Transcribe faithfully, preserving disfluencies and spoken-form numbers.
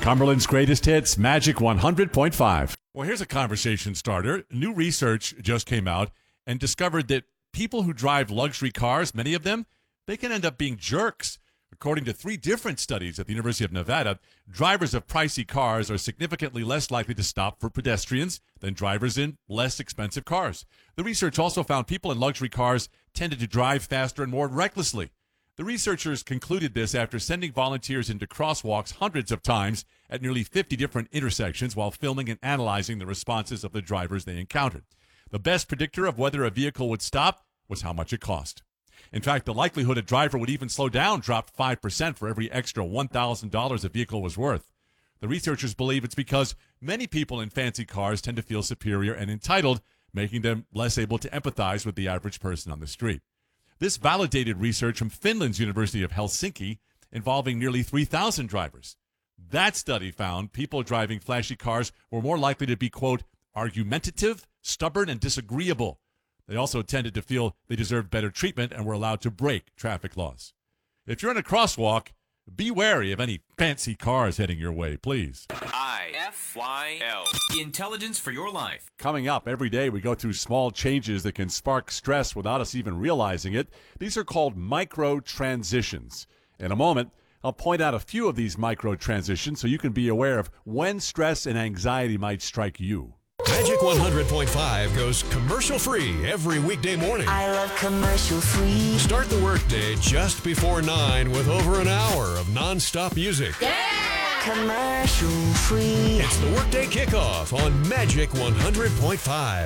Cumberland's greatest hits, Magic one hundred point five. Well, here's a conversation starter. New research just came out and discovered that people who drive luxury cars, many of them, they can end up being jerks. According to three different studies at the University of Nevada, drivers of pricey cars are significantly less likely to stop for pedestrians than drivers in less expensive cars. The research also found people in luxury cars tended to drive faster and more recklessly. The researchers concluded this after sending volunteers into crosswalks hundreds of times at nearly fifty different intersections while filming and analyzing the responses of the drivers they encountered. The best predictor of whether a vehicle would stop was how much it cost. In fact, the likelihood a driver would even slow down dropped five percent for every extra one thousand dollars a vehicle was worth. The researchers believe it's because many people in fancy cars tend to feel superior and entitled, making them less able to empathize with the average person on the street. This validated research from Finland's University of Helsinki involving nearly three thousand drivers. That study found people driving flashy cars were more likely to be, quote, argumentative, stubborn, and disagreeable. They also tended to feel they deserved better treatment and were allowed to break traffic laws. If you're in a crosswalk, be wary of any fancy cars heading your way, please. I F Y L. Intelligence for your life. Coming up, every day we go through small changes that can spark stress without us even realizing it. These are called micro-transitions. In a moment, I'll point out a few of these micro-transitions so you can be aware of when stress and anxiety might strike you. Magic one hundred point five goes commercial-free every weekday morning. I love commercial-free. Start the workday just before nine with over an hour of non-stop music. Yeah! Commercial-free. It's the workday kickoff on Magic one hundred point five.